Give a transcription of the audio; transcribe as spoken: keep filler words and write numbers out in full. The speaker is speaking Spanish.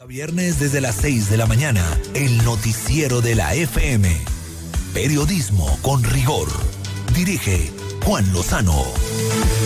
Viernes desde las seis de la mañana, el noticiero de la F M. Periodismo con rigor. Dirige Juan Lozano.